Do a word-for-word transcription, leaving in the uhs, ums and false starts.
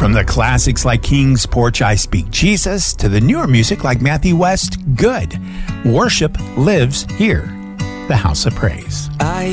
From the classics like King's Porch, I Speak Jesus, to the newer music like Matthew West, Good. Worship lives here, the House of Praise. I